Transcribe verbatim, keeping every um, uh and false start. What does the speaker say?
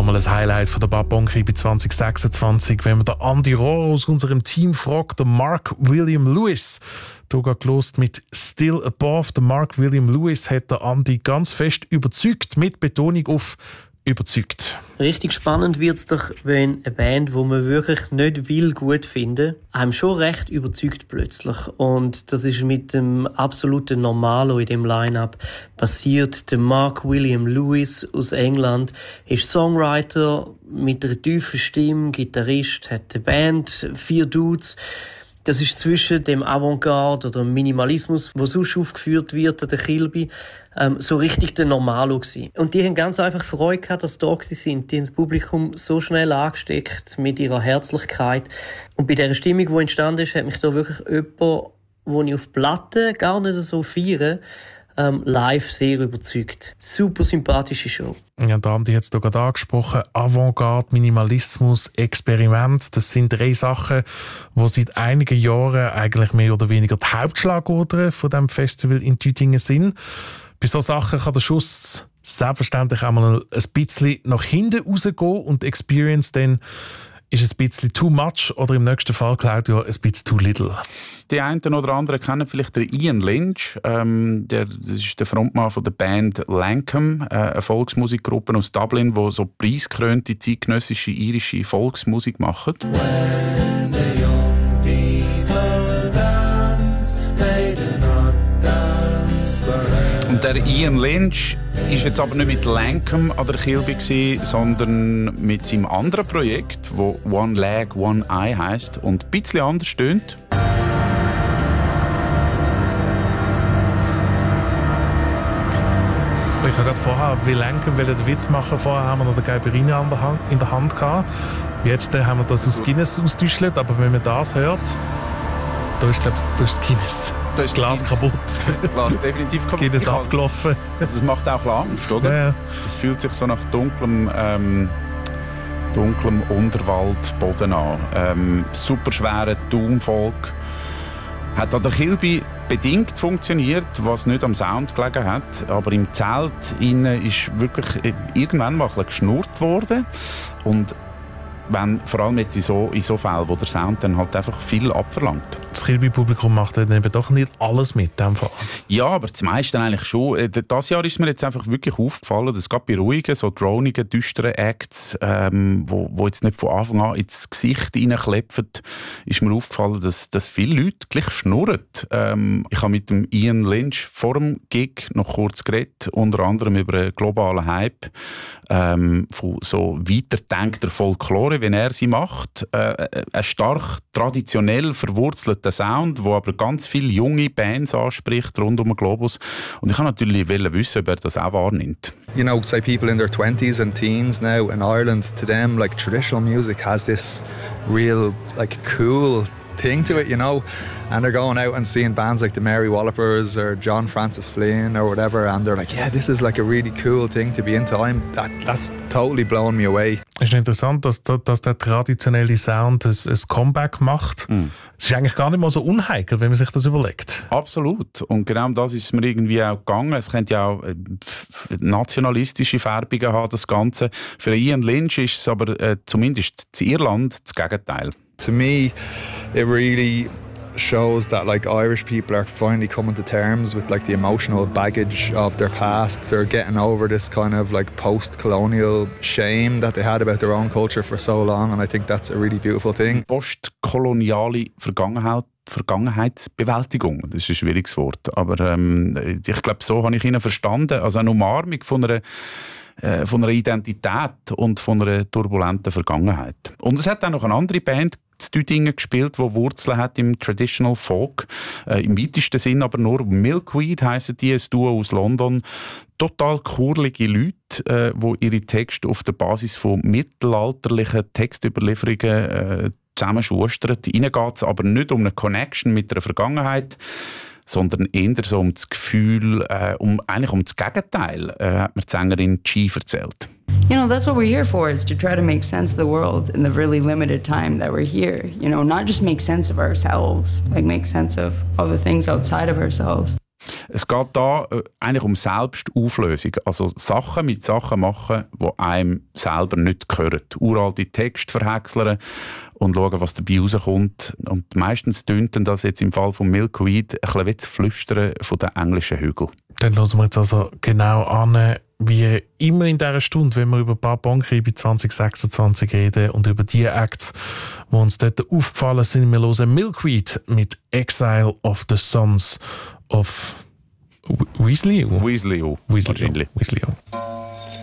nochmal ein Highlight von der Bad Bonky bei zwanzig sechsundzwanzig, wenn man den Andy Rohr aus unserem Team fragt, der Mark William Lewis. Du hast gelost mit Still Above. Der Mark William Lewis hat der Andy ganz fest überzeugt, mit Betonung auf überzeugt. Richtig spannend wird es doch, wenn eine Band, die man wirklich nicht will gut finden, einem schon recht überzeugt plötzlich. Und das ist mit dem absoluten Normalo in dem Line-Up passiert. Der Mark William Lewis aus England ist Songwriter mit einer tiefen Stimme, Gitarrist, hat eine Band, vier Dudes. Das ist zwischen dem Avantgarde oder dem Minimalismus, wo sonst aufgeführt wird an der Kilby, ähm, so richtig der Normalo gewesen. Und die haben ganz einfach Freude gehabt, dass sie da sind. Die haben das Publikum so schnell angesteckt mit ihrer Herzlichkeit. Und bei dieser Stimmung, die entstanden ist, hat mich da wirklich jemand, den ich auf Platte gar nicht so feiere, ähm, live sehr überzeugt. Super sympathische Show. Ja, der Andi hat es hier gerade angesprochen. Avantgarde, Minimalismus, Experiment. Das sind drei Sachen, die seit einigen Jahren eigentlich mehr oder weniger die Hauptschlagorte von diesem Festival in Tüdingen sind. Bei solchen Sachen kann der Schuss selbstverständlich einmal ein bisschen nach hinten rausgehen und die Experience dann ist ein bisschen too much oder im nächsten Fall, Claudia, ein bisschen too little. Die einen oder anderen kennen vielleicht den Ian Lynch. Ähm, der, das ist der Frontmann von der Band Lankum, äh, eine Volksmusikgruppe aus Dublin, die so preisgekrönte zeitgenössische irische Volksmusik macht. When the young people dance, they do not dance forever. Und der Ian Lynch ist jetzt aber nicht mit Lankum an der Kilby gewesen, sondern mit seinem anderen Projekt, das One Leg, One Eye heisst und ein bisschen anders stöhnt. Ich habe gerade vorher, wie Lankum den Witz machen, vorher haben wir noch den Geiberine in der Hand gehabt. Jetzt haben wir das aus Guinness ausgetäuscht, aber wenn man das hört, da ist, glaube ich, das Guinness. Das ist das Glas kaputt. Das ist das Glas definitiv kaputt. Guinness abgelaufen. Das macht auch Angst, oder? Ja, ja. Es fühlt sich so nach dunklem, ähm, dunklem Unterwaldboden an. Ähm, super schwerer Doomfolk. Hat an der Kilby bedingt funktioniert, was nicht am Sound gelegen hat. Aber im Zelt innen ist wirklich irgendwann mal ein bisschen geschnurrt worden. Und wenn, vor allem jetzt in so, in so Fällen, wo der Sound dann halt einfach viel abverlangt. Das Kilby-Publikum macht dann eben doch nicht alles mit, in dem Fall. Ja, aber das meiste eigentlich schon. Das Jahr ist mir jetzt einfach wirklich aufgefallen, dass gerade bei ruhigen, so dronigen, düsteren Acts, ähm, wo, wo jetzt nicht von Anfang an ins Gesicht reinklepfen, ist mir aufgefallen, dass, dass viele Leute gleich schnurren. Ähm, ich habe mit dem Ian Lynch vor dem Gig noch kurz geredet, unter anderem über einen globalen Hype ähm, von so weiterdenkter Folklore, wenn er sie macht. Äh, ein stark traditionell verwurzelter Sound, der aber ganz viele junge Bands anspricht rund um den Globus. Und ich wollte natürlich wissen, ob er das auch wahrnimmt. You know, say people in their twenties and teens now in Ireland, to them, like, traditional music has this real, like, cool thing to it, you know, and they're going out and seeing bands like the Mary Wallopers or John Francis Flynn or whatever, and they're like, yeah, this is like a really cool thing to be into. I'm, that, that's totally blown me away. Es ist interessant, dass, dass der traditionelle Sound ein, ein Comeback macht. Mm. Es ist eigentlich gar nicht mal so unheikel, wenn man sich das überlegt. Absolut. Und genau um das ist es mir irgendwie auch gegangen. Es könnte ja auch nationalistische Färbungen haben, das Ganze. Für Ian Lynch ist es aber äh, zumindest in Irland das Gegenteil. To me, it really shows that, like, Irish people are finally coming to terms with, like, the emotional baggage of their past. They're getting over this kind of, like, post-colonial shame that they had about their own culture for so long, and I think that's a really beautiful thing. Postkoloniale Vergangenheit, Vergangenheitsbewältigung, das ist ein schwieriges Wort, aber ähm, ich glaube, so habe ich ihn verstanden, also eine Umarmung von einer äh, von einer Identität und von einer turbulenten Vergangenheit. Und es hat auch noch eine andere Band in Tüdingen gespielt, die Wurzeln hat im Traditional Folk. Äh, Im weitesten Sinn aber nur Milkweed heissen die, ein Duo aus London. Total kurlige Leute, äh, die ihre Texte auf der Basis von mittelalterlichen Textüberlieferungen äh, zusammenschustern. Ihnen geht es aber nicht um eine Connection mit der Vergangenheit, sondern eher so um das Gefühl, äh, um, eigentlich um das Gegenteil, äh, hat mir die Sängerin G erzählt. You know, that's what we're here for, is to try to make sense of the world in the really limited time that we're here. You know, not just make sense of ourselves, like make sense of other things outside of ourselves. Es geht da äh, eigentlich um Selbstauflösung. Also Sachen mit Sachen machen, die einem selber nicht gehören. Uralte Texte verhäckseln und schauen, was dabei rauskommt. Und meistens tönt das jetzt im Fall von Milkweed ein bisschen wie das Flüstern von den englischen Hügeln. Dann hören wir jetzt also genau an, wie immer in dieser Stunde, wenn wir über Bad Bonkribi zwanzig sechsundzwanzig reden und über die Acts, die uns dort aufgefallen sind. Wir hören Milkweed mit Exile of the Sons of Weasley. Weasley, Weasley. wahrscheinlich. Weasley.